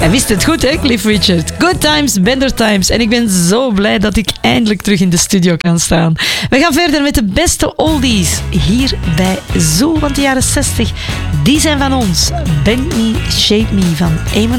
Hij wist het goed, hè, Cliff Richard? Good times, better times. En ik ben zo blij dat ik eindelijk terug in de studio kan staan. We gaan verder met de beste oldies hier bij Zoo, want de jaren 60, die zijn van ons. Bend Me, Shape Me van Eamon